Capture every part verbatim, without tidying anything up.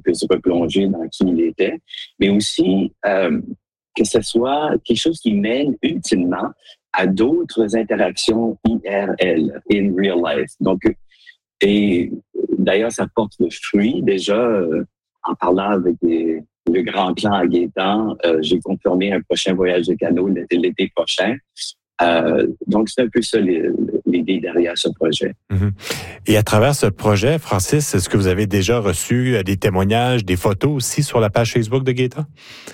puisse replonger dans qui il était, mais aussi euh, que ce soit quelque chose qui mène ultimement à d'autres interactions I R L, in real life. Donc, et d'ailleurs, ça porte le fruit. Déjà, euh, en parlant avec des, le grand clan à Gaétan, euh, j'ai confirmé un prochain voyage de canot l'été, l'été prochain. Euh, donc, c'est un peu ça l'idée derrière ce projet. Mm-hmm. Et à travers ce projet, Francis, est-ce que vous avez déjà reçu des témoignages, des photos aussi sur la page Facebook de Gaétan?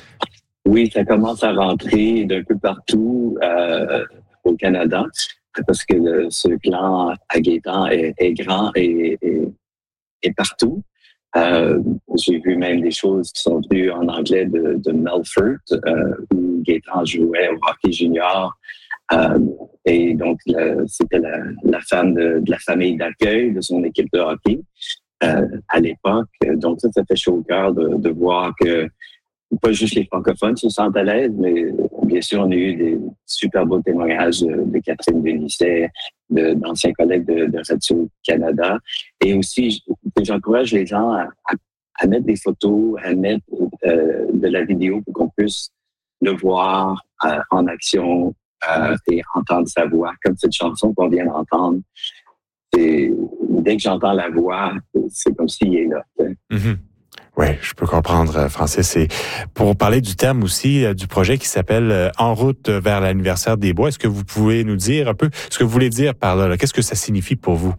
Oui, ça commence à rentrer d'un peu partout euh, au Canada, parce que le, ce clan à Gaétan est, est grand et, et, et partout. Euh, j'ai vu même des choses qui sont venues en anglais de, de Melfort, euh, où Gaétan jouait au hockey junior. Euh, et donc, le, c'était la, la femme de, de la famille d'accueil de son équipe de hockey euh, à l'époque. Donc, ça, ça fait chaud au cœur de, de voir que pas juste les francophones se sentent à l'aise, mais bien sûr, on a eu des super beaux témoignages de, de Catherine Denisset, de, d'anciens collègues de, de Radio-Canada. Et aussi, j'encourage les gens à, à, à mettre des photos, à mettre euh, de la vidéo pour qu'on puisse le voir euh, en action euh, et entendre sa voix, comme cette chanson qu'on vient d'entendre. Et dès que j'entends la voix, c'est comme s'il est là. Mm-hmm. Oui, je peux comprendre, Francis. Et pour parler du thème aussi du projet qui s'appelle « En route vers l'anniversaire des bois », est-ce que vous pouvez nous dire un peu ce que vous voulez dire par là? là? Qu'est-ce que ça signifie pour vous?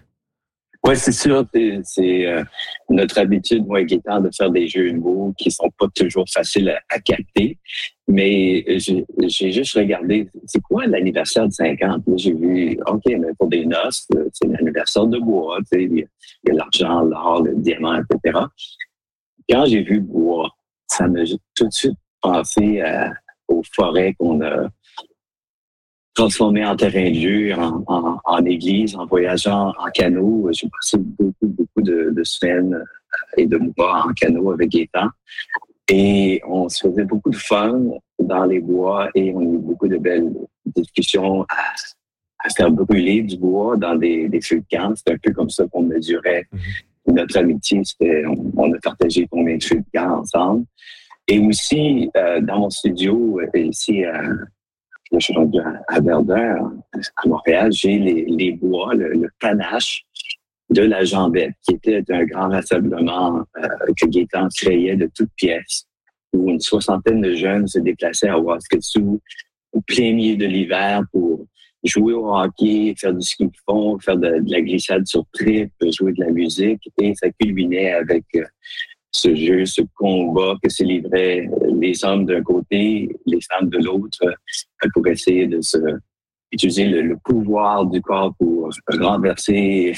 Oui, c'est sûr. C'est, c'est euh, notre habitude, moi et Gaétan, de faire des jeux de mots qui sont pas toujours faciles à, à capter. Mais j'ai, j'ai juste regardé, c'est quoi l'anniversaire de cinquante? Là, j'ai vu, OK, mais pour des noces, c'est l'anniversaire de bois. Tu sais, il y a, il y a l'argent, l'or, le diamant, et cetera. Quand j'ai vu bois, ça m'a tout de suite pensé à, aux forêts qu'on a transformées en terrain de jeu, en, en, en église, en voyageant en canot. J'ai passé beaucoup, beaucoup de, de semaines et de mois en canot avec Gaétan. Et on se faisait beaucoup de fun dans les bois et on a eu beaucoup de belles discussions à, à faire brûler du bois dans des, des feux de camp. C'est un peu comme ça qu'on mesurait notre amitié. C'était, on, on a partagé combien de feux de camp ensemble. Et aussi, euh, dans mon studio, ici à, je suis rendu à Verdun, à Montréal, j'ai les, les bois, le, le panache de la Jambette, qui était un grand rassemblement euh, que Gaétan créait de toutes pièces, où une soixantaine de jeunes se déplaçaient à Ouaskitsou au plein milieu de l'hiver pour jouer au hockey, faire du ski de fond, faire de, de la glissade sur trip, jouer de la musique, et ça culminait avec euh, ce jeu, ce combat que se livraient les hommes d'un côté, les femmes de l'autre, euh, pour essayer de se utiliser le, le pouvoir du corps pour renverser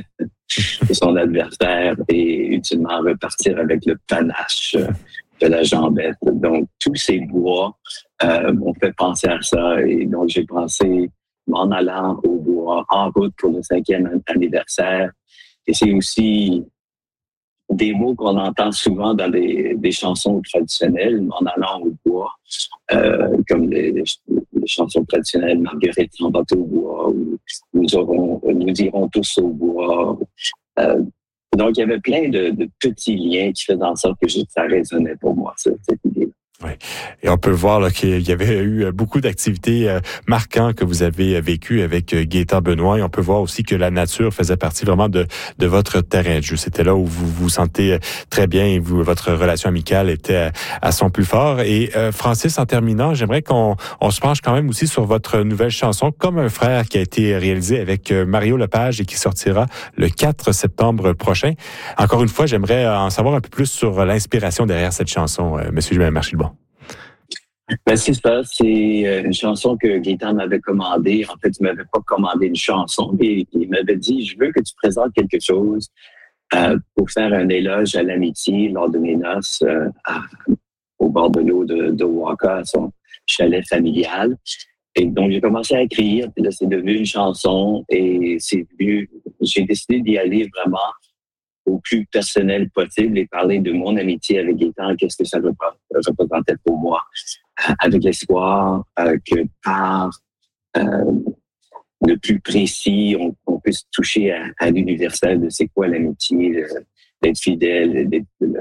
son adversaire et utilement repartir avec le panache de la Jambette. Donc, tous ces bois euh, m'ont fait penser à ça. Et donc, j'ai pensé, m'en allant au bois, en route pour le cinquième anniversaire. Et c'est aussi des mots qu'on entend souvent dans des, des chansons traditionnelles, en allant au bois, euh, comme les, les, les chansons traditionnelles, Marguerite s'en va au bois, ou nous, aurons, nous irons tous au bois. Euh, donc, il y avait plein de, de petits liens qui faisaient en sorte que ça résonnait pour moi, cette, cette idée-là. Oui. Et on peut voir là, qu'il y avait eu beaucoup d'activités euh, marquantes que vous avez vécues avec euh, Gaétan Benoît. Et on peut voir aussi que la nature faisait partie vraiment de, de votre terrain de jeu. C'était là où vous vous sentez très bien et vous, votre relation amicale était à, à son plus fort. Et euh, Francis, en terminant, j'aimerais qu'on on se penche quand même aussi sur votre nouvelle chanson, Comme un frère, qui a été réalisée avec euh, Mario Lepage et qui sortira le quatre septembre prochain. Encore une fois, j'aimerais en savoir un peu plus sur l'inspiration derrière cette chanson, euh, Monsieur Marchilbon. Ben, ce qui se passe, c'est une chanson que Gaétan m'avait commandée. En fait, il m'avait pas commandé une chanson, mais il m'avait dit, je veux que tu présentes quelque chose euh, pour faire un éloge à l'amitié lors de mes noces euh, à, au bord de l'eau de, de Waka, à son chalet familial. Et donc, j'ai commencé à écrire, puis là, c'est devenu une chanson et c'est venu, j'ai décidé d'y aller vraiment au plus personnel possible et parler de mon amitié avec Gaétan, qu'est-ce que ça représentait pour moi, avec l'espoir euh, que par euh, le plus précis, on, on puisse toucher à, à l'universel de c'est quoi l'amitié, d'être fidèle, d'être,